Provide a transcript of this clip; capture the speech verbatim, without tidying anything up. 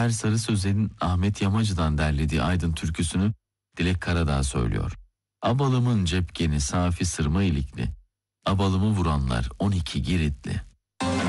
Alper Sarı Sözen'in Ahmet Yamacı'dan derlediği Aydın türküsünü Dilek Karadağ söylüyor. Abalımın cepkeni safi sırma ilikli, abalımı vuranlar on iki Giritli.